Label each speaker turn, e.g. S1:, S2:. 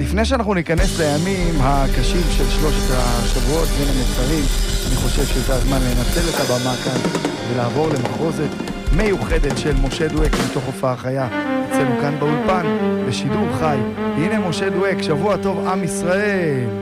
S1: לפני שאנחנו ניכנס לימים הקשים של שלושת השבועות בין המצרים, אני חושב שזה הזמן לנצל את הבמה כאן ולעבור למחרוזת מיוחדת של משה דואק מתוך הופעה חיה אצלנו כאן באולפן בשידור חי. הנה משה דואק, שבוע טוב עם ישראל.